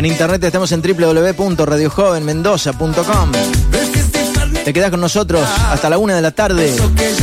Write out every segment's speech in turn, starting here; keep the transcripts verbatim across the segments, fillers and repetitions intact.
En internet estamos en doble u doble u doble u punto radio joven mendoza punto com. Te quedás con nosotros hasta la una de la tarde.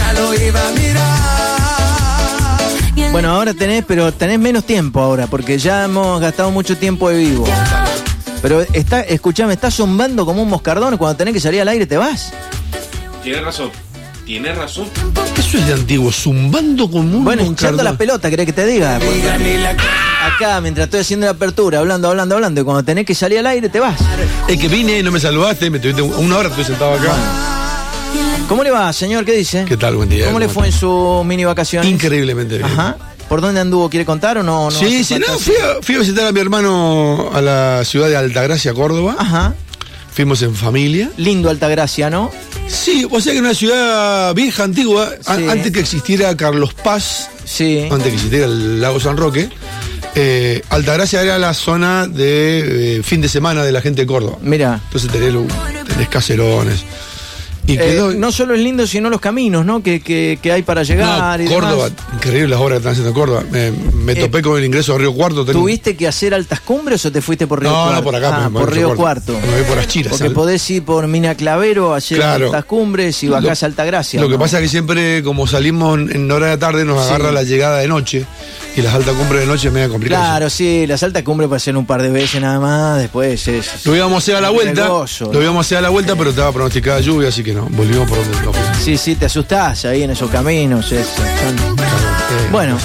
Bueno, ahora tenés, pero tenés menos tiempo ahora, porque ya hemos gastado mucho tiempo de vivo. Pero está, escuchame, estás zumbando como un moscardón. Cuando tenés que salir al aire te vas. Tienes razón, tienes razón. Eso es de antiguo, zumbando como un Bueno, moscardón. hinchando la pelota, ¿querés que te diga? Porque acá, mientras estoy haciendo la apertura, hablando, hablando, hablando, y cuando tenés que salir al aire te vas. Es que vine y no me saludaste, me tuviste una hora estoy sentado acá. ¿Cómo le va, señor? ¿Qué dice? ¿Qué tal? Buen día. ¿Cómo le fue en sus mini vacaciones? Increíblemente bien. Ajá. ¿Por dónde anduvo? ¿Quiere contar o no? no sí, sí, no, fui a, fui a visitar a mi hermano a la ciudad de Altagracia, Córdoba. Ajá. Fuimos en familia. Lindo Altagracia, ¿no? Sí, o sea que una ciudad vieja, antigua, sí. a, antes que existiera Carlos Paz, sí. antes que existiera el lago San Roque, eh, Altagracia era la zona de eh, fin de semana de la gente de Córdoba. Mira. Entonces tenés, tenés caserones. Y quedó... eh, no solo es lindo, sino los caminos, ¿no? Que, que, que hay para llegar. No, y Córdoba, demás. Increíble las obras que están haciendo en Córdoba. Me, me eh, topé con el ingreso a Río Cuarto. Tengo... ¿Tuviste que hacer altas cumbres o te fuiste por Río no, Cuarto? No, por acá. Ah, por, por Río Cuarto. Cuarto. Me voy por Achiras. Porque ¿sabes? Podés ir por Mina Clavero, hacer claro. altas cumbres y bajás a Altagracia. Lo ¿no? que pasa es que siempre, como salimos en hora de la tarde, nos sí. agarra la llegada de noche. Y las altas cumbres de noche es medio complicado. Claro, sí, las altas cumbres pueden ser un par de veces nada más, después es... Lo íbamos a hacer a la vuelta, negocio, lo íbamos a hacer a la vuelta, pero estaba pronosticada lluvia, así que no, volvimos por donde nos fuimos. Sí, sí, te asustás ahí en esos caminos. Es, son... claro, eh, bueno,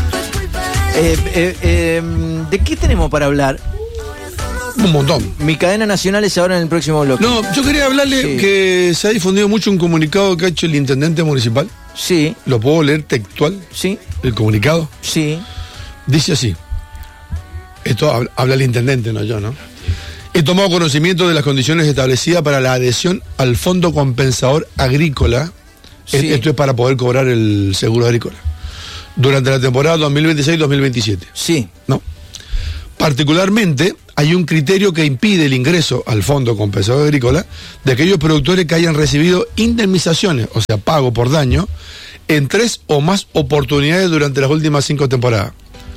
eh, eh, eh, ¿de qué tenemos para hablar? Un montón. Mi cadena nacional es ahora en el próximo bloque. No, yo quería hablarle sí. que se ha difundido mucho un comunicado que ha hecho el intendente municipal. Sí. ¿Lo puedo leer textual? Sí. ¿El comunicado? Sí. Dice así. Esto habla, habla el intendente, no yo, ¿no? He tomado conocimiento de las condiciones establecidas para la adhesión al Fondo Compensador Agrícola. Sí. Esto es para poder cobrar el seguro agrícola. Durante la temporada dos mil veintiséis dos mil veintisiete. Sí. No. Particularmente, hay un criterio que impide el ingreso al Fondo Compensador Agrícola de aquellos productores que hayan recibido indemnizaciones, o sea, pago por daño, en tres o más oportunidades durante las últimas cinco temporadas.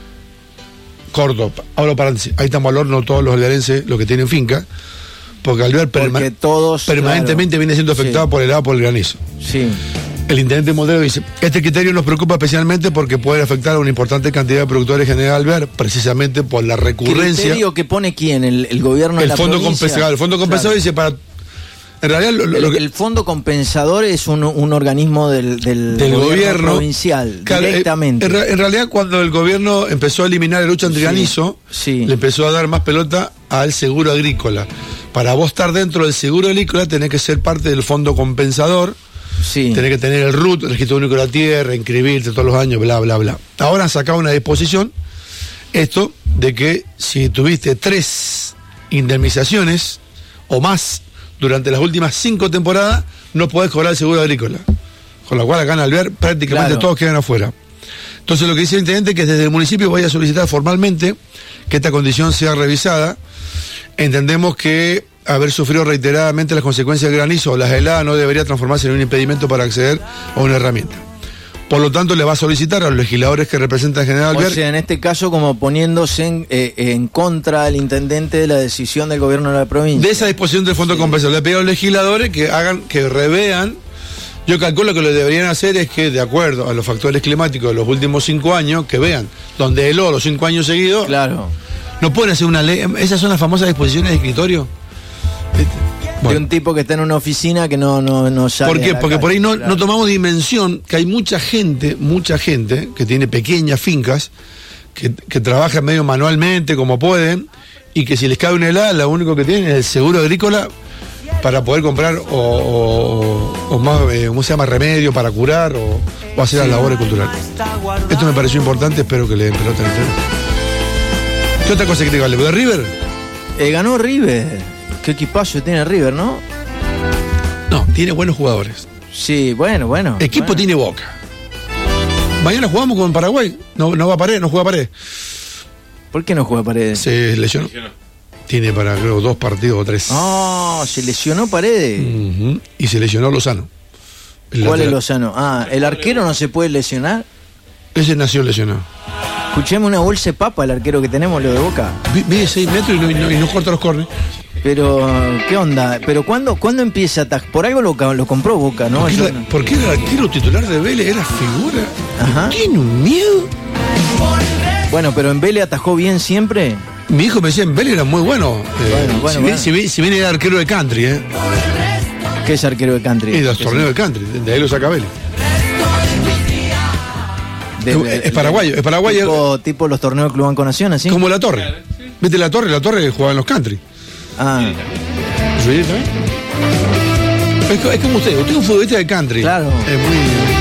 Corto, abro paréntesis. Ahí está en valor no todos los alvearenses, los que tienen finca, porque Alvear perma todos, permanentemente claro. viene siendo afectado sí. por el agua, por el granizo. Sí. El intendente Modelo dice, este criterio nos preocupa especialmente porque puede afectar a una importante cantidad de productores generales de Alvear, precisamente por la recurrencia. ¿El criterio que pone quién? ¿El, el gobierno de el la fondo provincia? Compensador, el fondo compensador claro. dice para... En realidad, lo, lo el, que... el fondo compensador es un, un organismo del, del, del gobierno, gobierno provincial, claro, directamente. En, en realidad, cuando el gobierno empezó a eliminar la lucha antigranizo, sí, sí. le empezó a dar más pelota al seguro agrícola. Para vos estar dentro del seguro agrícola, tenés que ser parte del fondo compensador, sí. tenés que tener el R U T, el Registro Único de la Tierra, inscribirte todos los años, bla, bla, bla. Ahora han sacado una disposición, esto, de que si tuviste tres indemnizaciones o más durante las últimas cinco temporadas, no podés cobrar el seguro agrícola. Con lo cual acá en Alvear prácticamente claro. todos quedan afuera. Entonces lo que dice el intendente es que desde el municipio vaya a solicitar formalmente que esta condición sea revisada. Entendemos que haber sufrido reiteradamente las consecuencias del granizo o las heladas no debería transformarse en un impedimento para acceder a una herramienta. Por lo tanto, le va a solicitar a los legisladores que representan General Alvear. O sea, en este caso, como poniéndose en, eh, en contra del intendente de la decisión del gobierno de la provincia. De esa disposición del Fondo sí. Compensador. Le pido a los legisladores que hagan, que revean. Yo calculo que lo que deberían hacer es que, de acuerdo a los factores climáticos de los últimos cinco años, que vean donde heló los cinco años seguidos. Claro. No pueden hacer una ley. Esas son las famosas disposiciones de escritorio. Bueno. De un tipo que está en una oficina que no, no, no sale. ¿Por qué? Porque calle, por ahí no, claro. no tomamos dimensión que hay mucha gente, mucha gente que tiene pequeñas fincas, que, que trabaja medio manualmente como pueden, y que si les cae una helada, lo único que tienen es el seguro agrícola para poder comprar o, o, o más, eh, ¿cómo se llama? Remedio para curar o, o hacer sí. las labores culturales. Esto me pareció importante, espero que le den pelota en el tema. ¿Qué otra cosa que te vale? ¿De River? Eh, ganó River. Qué equipazo tiene River, ¿no? No, tiene buenos jugadores. Sí, bueno, bueno. Equipo bueno. tiene Boca. Mañana jugamos con Paraguay. No, no va a Paredes, no juega Paredes. ¿Por qué no juega Paredes? Se lesionó. lesionó. Tiene para, creo, dos partidos o tres. Oh, se lesionó Paredes. Uh-huh. Y se lesionó Lozano. ¿Cuál lateral. Es Lozano? Ah, ¿el arquero no se puede lesionar? Ese nació lesionado. Escuchemos una bolsa de papa, el arquero que tenemos, lo de Boca. Mide seis metros y no, y no, y no corta los cornes. Pero, ¿qué onda? ¿Pero cuándo, ¿cuándo empieza a atajar? Por algo lo, lo compró Boca, ¿no? Porque, Yo, era, porque era el arquero titular de Vélez, era figura. Ajá. Tiene un miedo. Bueno, pero en Vélez atajó bien siempre. Mi hijo me decía, en Vélez era muy bueno. Eh, bueno, bueno, si, bueno. Si, si, si viene el arquero de country, ¿eh? ¿Qué es arquero de country? Y de los torneos de country, de ahí lo saca Vélez. De, de, es paraguayo, de, es paraguayo. Tipo, tipo los torneos de Club Banco Nación, así. Como La Torre. ¿Viste La Torre? La Torre jugaba en los country. Ah. ¿Sí? Es, es como usted, usted es un futbolista de country. Claro. Es muy.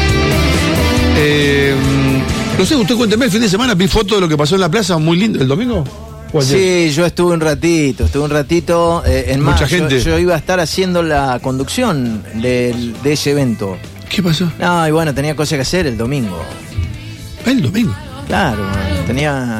Eh, no sé, usted cuénteme, el fin de semana vi fotos de lo que pasó en la plaza, muy lindo, ¿el domingo? Sí, yo estuve un ratito, estuve un ratito. Eh, en Mucha más, gente. Yo, yo iba a estar haciendo la conducción del, de ese evento. ¿Qué pasó? No, y bueno, tenía cosas que hacer el domingo. ¿El domingo? Claro, tenía.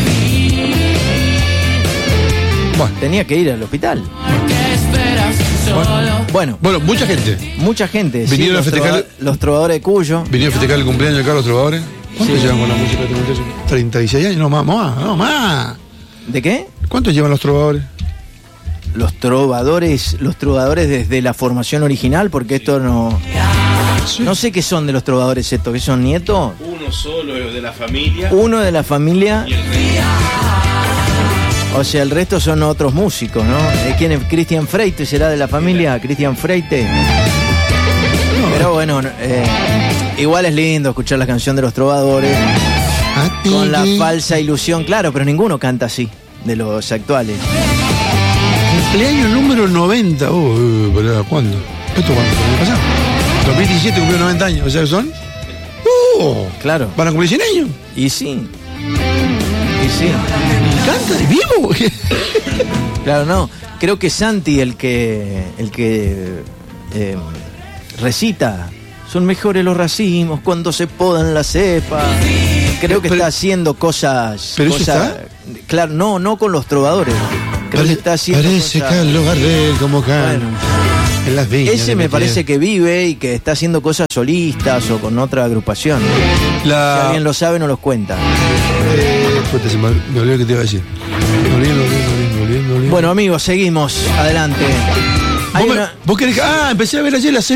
Bueno. Tenía que ir al hospital. Bueno, bueno, bueno mucha gente. Mucha gente. Vinieron sí, a los festejar. Trova, los trovadores de Cuyo. Vinieron a festejar el cumpleaños de Carlos Trovadores. ¿Cuántos sí. llevan con la música de este muchacho? treinta y seis años, no más, más, no más. ¿De qué? ¿Cuántos llevan los trovadores? Los trovadores, los trovadores desde la formación original, porque esto no. Sí. No sé qué son de los trovadores estos, ¿qué son nietos? Uno solo de la familia. Uno de la familia. Y el resto. O sea, el resto son otros músicos, ¿no? ¿Quién es? Cristian Freite, ¿será de la familia? Cristian Freite. No, pero bueno, eh, igual es lindo escuchar la canción de los trovadores. Con la falsa ilusión, claro, pero ninguno canta así, de los actuales. Cumpleaños número noventa. Oh, uh, ¿cuándo? ¿Esto cuándo? ¿Qué pasó? dos mil diecisiete cumplió noventa años, o sea, son. ¡Uh! Claro. ¿Van a cumplir cien años? Y sí. Y sí. ¿Canta de vivo? Claro, no. Creo que Santi, el que. el que. Eh, recita. Son mejores los racimos cuando se podan las cepas. Creo que pero, está haciendo cosas. ¿Pero cosas, eso está? Claro, no, no con los trovadores. Creo Pare, que está haciendo. Parece cosas, Carlos Gardel como can. Bueno, en las viñas. Ese me parece que vive y que está haciendo cosas solistas o con otra agrupación. La... Si alguien lo sabe, no los cuenta. Eh, se me, me olvidé que te iba a decir. Me olvidé, me olvidé, me olvidé, me olvidé, me olvidé. Bueno, amigos, seguimos. Adelante. ¿Vos, me, una... ¿Vos querés? Ah, empecé a ver ayer la serie.